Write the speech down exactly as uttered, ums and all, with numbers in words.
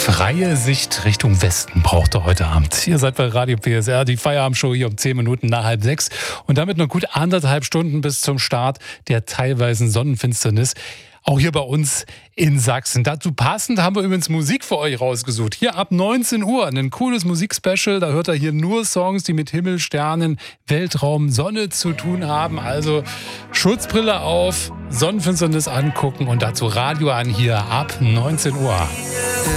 freie Sicht Richtung Westen braucht ihr heute Abend. Ihr seid bei Radio P S R, die Feierabendshow hier um zehn Minuten nach halb sechs und damit noch gut anderthalb Stunden bis zum Start der teilweisen Sonnenfinsternis. Auch hier bei uns in Sachsen. Dazu passend haben wir übrigens Musik für euch rausgesucht. Hier ab neunzehn Uhr ein cooles Musikspecial. Da hört ihr hier nur Songs, die mit Himmel, Sternen, Weltraum, Sonne zu tun haben. Also Schutzbrille auf, Sonnenfinsternis angucken und dazu Radio an hier ab neunzehn Uhr.